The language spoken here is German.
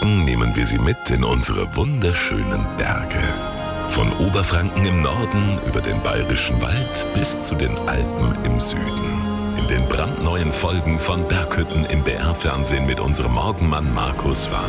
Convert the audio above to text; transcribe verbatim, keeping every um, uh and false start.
Morgen nehmen wir Sie mit in unsere wunderschönen Berge. Von Oberfranken im Norden über den Bayerischen Wald bis zu den Alpen im Süden. In den brandneuen Folgen von Berghütten im B R-Fernsehen mit unserem Morgenmann Markus Warn.